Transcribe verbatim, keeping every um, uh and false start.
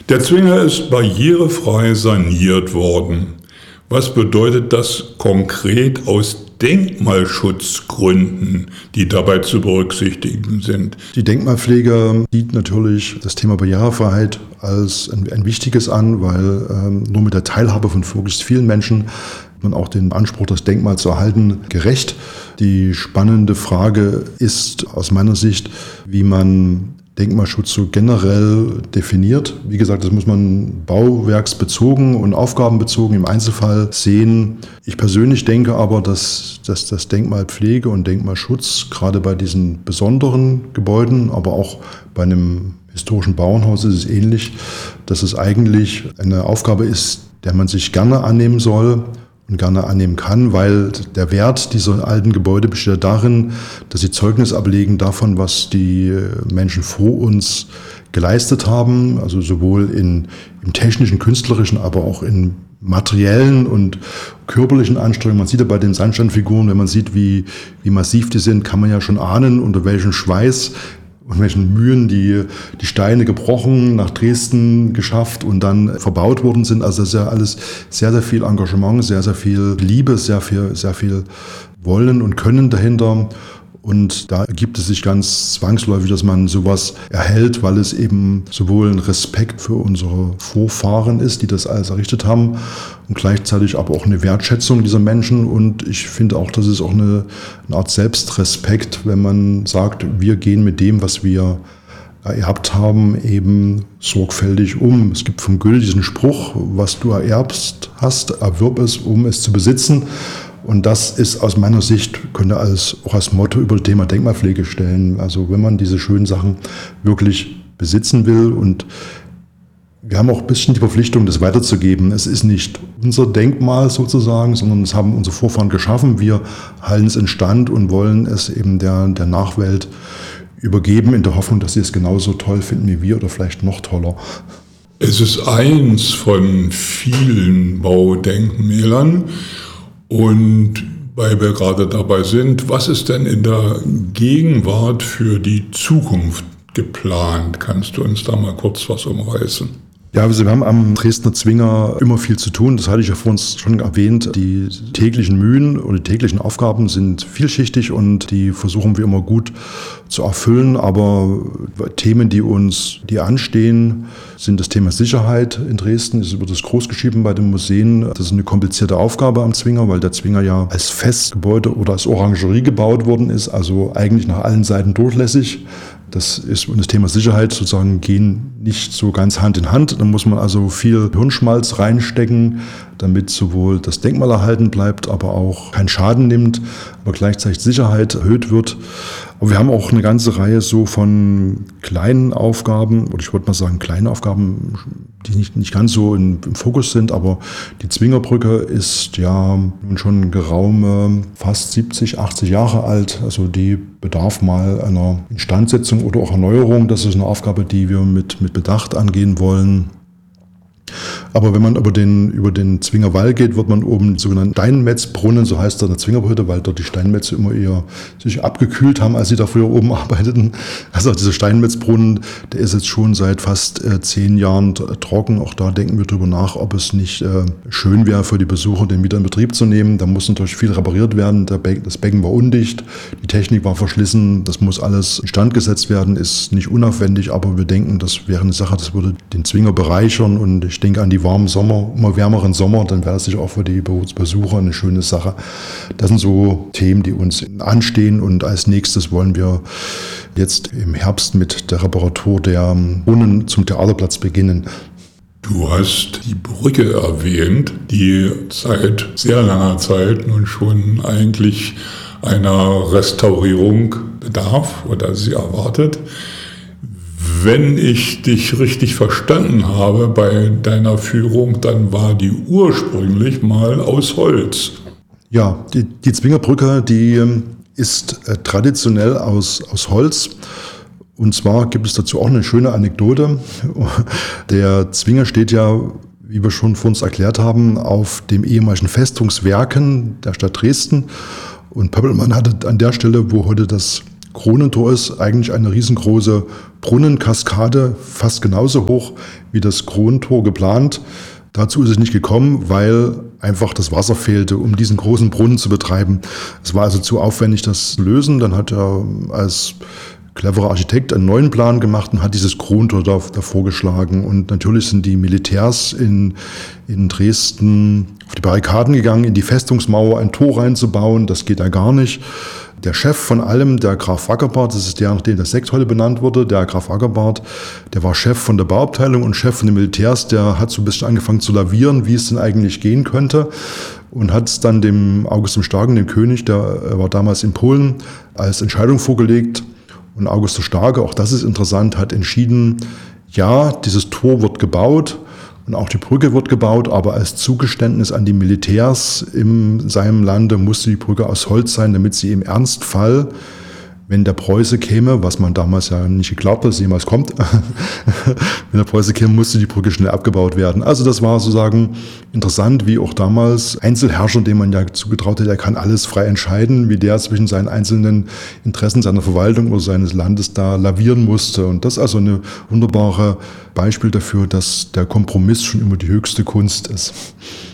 Der Zwinger ist barrierefrei saniert worden. Was bedeutet das konkret aus Denkmalschutzgründen, die dabei zu berücksichtigen sind? Die Denkmalpflege sieht natürlich das Thema Barrierefreiheit als ein, ein wichtiges an, weil ähm, nur mit der Teilhabe von möglichst vielen Menschen man auch den Anspruch, das Denkmal zu erhalten, gerecht. Die spannende Frage ist aus meiner Sicht, wie man Denkmalschutz so generell definiert. Wie gesagt, das muss man bauwerksbezogen und aufgabenbezogen im Einzelfall sehen. Ich persönlich denke aber, dass, dass das Denkmalpflege und Denkmalschutz gerade bei diesen besonderen Gebäuden, aber auch bei einem historischen Bauernhaus ist es ähnlich, dass es eigentlich eine Aufgabe ist, der man sich gerne annehmen soll und gerne annehmen kann, weil der Wert dieser alten Gebäude besteht darin, dass sie Zeugnis ablegen davon, was die Menschen vor uns geleistet haben, also sowohl in, im technischen, künstlerischen, aber auch in materiellen und körperlichen Anstrengungen. Man sieht ja bei den Sandsteinfiguren, wenn man sieht, wie, wie massiv die sind, kann man ja schon ahnen, unter welchem Schweiß und welchen Mühen die, die Steine gebrochen, nach Dresden geschafft und dann verbaut worden sind. Also das ist ja alles sehr, sehr viel Engagement, sehr, sehr viel Liebe, sehr viel, sehr viel Wollen und Können dahinter. Und da ergibt es sich ganz zwangsläufig, dass man sowas erhält, weil es eben sowohl ein Respekt für unsere Vorfahren ist, die das alles errichtet haben, und gleichzeitig aber auch eine Wertschätzung dieser Menschen. Und ich finde auch, das ist auch eine, eine Art Selbstrespekt, wenn man sagt, wir gehen mit dem, was wir ererbt haben, eben sorgfältig um. Es gibt vom Goethe diesen Spruch, was du ererbst hast, erwirb es, um es zu besitzen. Und das ist aus meiner Sicht, könnte als, auch als Motto über das Thema Denkmalpflege stellen. Also wenn man diese schönen Sachen wirklich besitzen will, und wir haben auch ein bisschen die Verpflichtung, das weiterzugeben. Es ist nicht unser Denkmal sozusagen, sondern es haben unsere Vorfahren geschaffen. Wir halten es instand und wollen es eben der, der Nachwelt übergeben, in der Hoffnung, dass sie es genauso toll finden wie wir oder vielleicht noch toller. Es ist eins von vielen Baudenkmälern. Und weil wir gerade dabei sind, was ist denn in der Gegenwart für die Zukunft geplant? Kannst du uns da mal kurz was umreißen? Ja, also wir haben am Dresdner Zwinger immer viel zu tun. Das hatte ich ja vorhin schon erwähnt. Die täglichen Mühen oder die täglichen Aufgaben sind vielschichtig und die versuchen wir immer gut zu erfüllen. Aber Themen, die uns, die anstehen, sind das Thema Sicherheit in Dresden. Es wird das groß geschrieben bei den Museen. Das ist eine komplizierte Aufgabe am Zwinger, weil der Zwinger ja als Festgebäude oder als Orangerie gebaut worden ist, also eigentlich nach allen Seiten durchlässig. Das ist, und das Thema Sicherheit sozusagen gehen nicht so ganz Hand in Hand. Da muss man also viel Hirnschmalz reinstecken, damit sowohl das Denkmal erhalten bleibt, aber auch keinen Schaden nimmt, aber gleichzeitig Sicherheit erhöht wird. Aber wir haben auch eine ganze Reihe so von kleinen Aufgaben, oder ich wollte mal sagen kleine Aufgaben, die nicht, nicht ganz so in, im Fokus sind, aber die Zwingerbrücke ist ja nun schon geraume fast siebzig, achtzig Jahre alt. Also die bedarf mal einer Instandsetzung oder auch Erneuerung. Das ist eine Aufgabe, die wir mit, mit Bedacht angehen wollen. Aber wenn man über den, über den Zwinger Wall geht, wird man oben den sogenannten Steinmetzbrunnen, so heißt er in der Zwingerbrücke, weil dort die Steinmetze immer eher sich abgekühlt haben, als sie da früher oben arbeiteten. Also dieser Steinmetzbrunnen, der ist jetzt schon seit fast äh, zehn Jahren trocken. Auch da denken wir drüber nach, ob es nicht äh, schön wäre für die Besucher, den wieder in Betrieb zu nehmen. Da muss natürlich viel repariert werden. Der Be- das Becken war undicht, die Technik war verschlissen. Das muss alles instand gesetzt werden, ist nicht unaufwendig, aber wir denken, das wäre eine Sache, das würde den Zwinger bereichern. Und ich denke an die warmen Sommer, immer wärmeren Sommer, dann wäre es sicher auch für die Besucher eine schöne Sache. Das sind so Themen, die uns anstehen, und als nächstes wollen wir jetzt im Herbst mit der Reparatur der Brunnen zum Theaterplatz beginnen. Du hast die Brücke erwähnt, die seit sehr langer Zeit nun schon eigentlich einer Restaurierung bedarf oder sie erwartet. Wenn ich dich richtig verstanden habe bei deiner Führung, dann war die ursprünglich mal aus Holz. Ja, die, die Zwingerbrücke, die ist äh, traditionell aus, aus Holz. Und zwar gibt es dazu auch eine schöne Anekdote. Der Zwinger steht ja, wie wir schon vor uns erklärt haben, auf dem ehemaligen Festungswerken der Stadt Dresden. Und Pöppelmann hatte an der Stelle, wo heute das Kronentor ist eigentlich eine riesengroße Brunnenkaskade, fast genauso hoch wie das Kronentor geplant. Dazu ist es nicht gekommen, weil einfach das Wasser fehlte, um diesen großen Brunnen zu betreiben. Es war also zu aufwendig, das zu lösen. Dann hat er als cleverer Architekt einen neuen Plan gemacht und hat dieses Krontor da, davor geschlagen. Und natürlich sind die Militärs in, in Dresden auf die Barrikaden gegangen, in die Festungsmauer ein Tor reinzubauen. Das geht ja gar nicht. Der Chef von allem, der Graf Wackerbart, das ist der, nach dem das Sekt heute benannt wurde, der Graf Wackerbart, der war Chef von der Bauabteilung und Chef von den Militärs, der hat so ein bisschen angefangen zu lavieren, wie es denn eigentlich gehen könnte und hat es dann dem August dem Starken, dem König, der war damals in Polen, als Entscheidung vorgelegt. Und August der Starke, auch das ist interessant, hat entschieden, ja, dieses Tor wird gebaut und auch die Brücke wird gebaut, aber als Zugeständnis an die Militärs in seinem Lande musste die Brücke aus Holz sein, damit sie im Ernstfall, wenn der Preuße käme, was man damals ja nicht geglaubt hat, dass es jemals kommt, wenn der Preuße käme, musste die Brücke schnell abgebaut werden. Also das war sozusagen interessant, wie auch damals Einzelherrscher, dem man ja zugetraut hat, er kann alles frei entscheiden, wie der zwischen seinen einzelnen Interessen seiner Verwaltung oder seines Landes da lavieren musste. Und das ist also ein wunderbares Beispiel dafür, dass der Kompromiss schon immer die höchste Kunst ist.